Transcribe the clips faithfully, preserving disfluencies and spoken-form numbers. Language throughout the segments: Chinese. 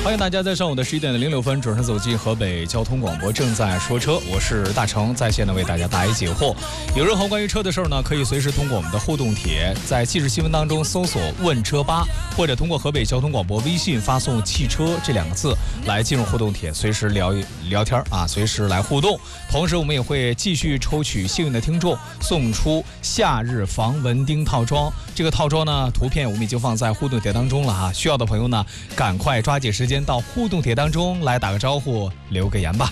欢迎大家在上午的十一点的零六分准时走进河北交通广播，正在说车，我是大成，在线呢为大家答疑解惑。有任何关于车的事儿呢，可以随时通过我们的互动帖，在即时新闻当中搜索“问车吧”，或者通过河北交通广播微信发送“汽车”这两个字来进入互动帖，随时聊聊天啊，随时来互动。同时，我们也会继续抽取幸运的听众，送出夏日防蚊叮套装。这个套装呢，图片我们已经放在互动帖当中了哈，需要的朋友呢，赶快抓紧时间到互动帖当中来打个招呼，留个言吧。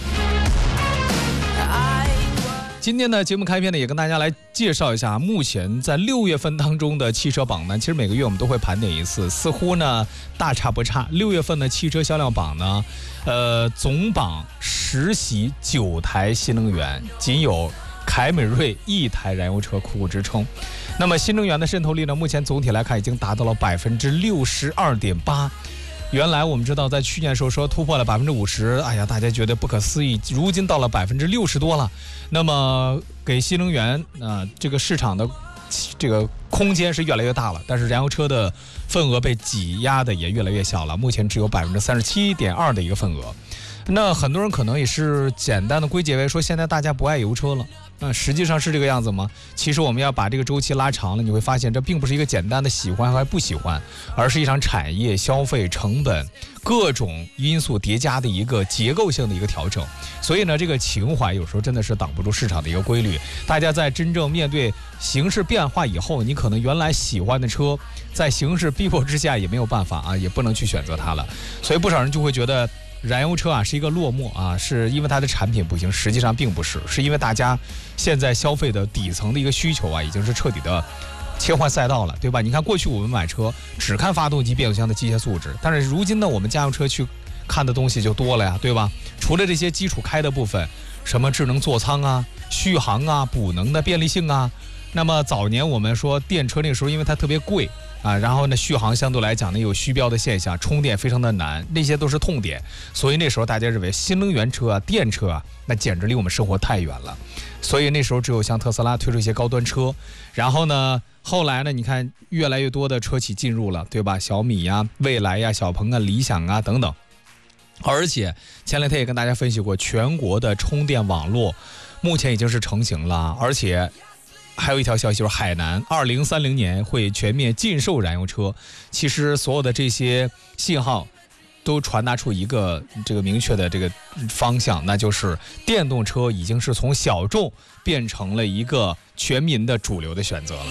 今天的节目开篇呢，也跟大家来介绍一下目前在六月份当中的汽车榜呢，其实每个月我们都会盘点一次，似乎呢大差不差。六月份的汽车销量榜呢，呃，总榜十席九台新能源，仅有凯美瑞一台燃油车苦苦支撑。那么新能源的渗透率呢，目前总体来看已经达到了百分之六十二点八。原来我们知道，在去年的时候说突破了百分之五十，哎呀，大家觉得不可思议。如今到了百分之六十多了，那么给新能源啊、呃、这个市场的这个空间是越来越大了，但是燃油车的份额被挤压的也越来越小了，目前只有百分之三十七点二的一个份额。那很多人可能也是简单的归结为说，现在大家不爱油车了。那实际上是这个样子吗？其实我们要把这个周期拉长了，你会发现这并不是一个简单的喜欢还不喜欢，而是一场产业消费成本各种因素叠加的一个结构性的一个调整。所以呢，这个情怀有时候真的是挡不住市场的一个规律。大家在真正面对形势变化以后，你可能原来喜欢的车，在形势逼迫之下也没有办法啊，也不能去选择它了。所以不少人就会觉得燃油车啊是一个落寞啊，是因为它的产品不行，实际上并不是，是因为大家现在消费的底层的一个需求啊，已经是彻底的切换赛道了，对吧？你看过去我们买车只看发动机、变速箱的机械素质，但是如今呢，我们家用车去看的东西就多了呀，对吧？除了这些基础开的部分，什么智能座舱啊、续航啊、补能的便利性啊，那么早年我们说电车那个时候因为它特别贵啊，然后呢续航相对来讲呢有虚标的现象，充电非常的难，那些都是痛点。所以那时候大家认为新能源车啊、电车啊，那简直离我们生活太远了。所以那时候只有像特斯拉推出一些高端车，然后呢，后来呢，你看越来越多的车企进入了，对吧？小米呀、蔚来呀、小鹏啊、理想啊等等。而且前两天也跟大家分析过，全国的充电网络目前已经是成型了，而且还有一条消息，就是海南二零三零年会全面禁售燃油车。其实所有的这些信号都传达出一个这个明确的这个方向，那就是电动车已经是从小众变成了一个全民的主流的选择了。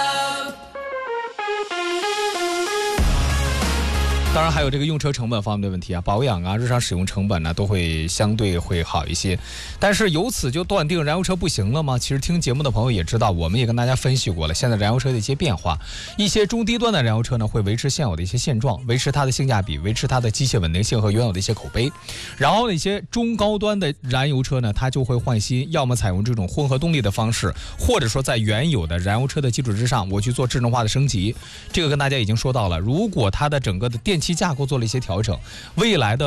当然还有这个用车成本方面的问题啊，保养啊、日常使用成本呢都会相对会好一些。但是由此就断定燃油车不行了吗？其实听节目的朋友也知道，我们也跟大家分析过了，现在燃油车的一些变化。一些中低端的燃油车呢会维持现有的一些现状，维持它的性价比，维持它的机械稳定性和原有的一些口碑。然后一些中高端的燃油车呢，它就会换新，要么采用这种混合动力的方式，或者说在原有的燃油车的基础之上，我去做智能化的升级。这个跟大家已经说到了，如果它的整个的电气架构做了一些调整，未来的